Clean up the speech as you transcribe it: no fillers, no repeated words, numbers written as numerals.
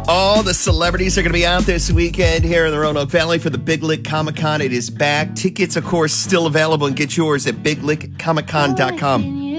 All the celebrities are going to be out this weekend here in the Roanoke Valley for the Big Lick Comic Con. It is back. Tickets, of course, still available, and get yours at biglickcomiccon.com.